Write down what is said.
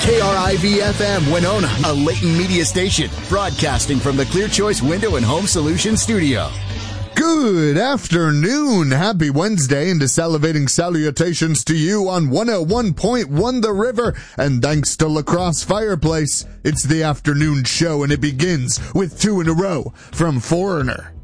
KRIV-FM Winona, a Leighton media station, broadcasting from the Clear Choice Window and Home Solutions studio. Good afternoon. Happy Wednesday, and salivating salutations to you on 101.1 The River. And thanks to La Crosse Fireplace, it's the afternoon show, and it begins with two in a row from Foreigner.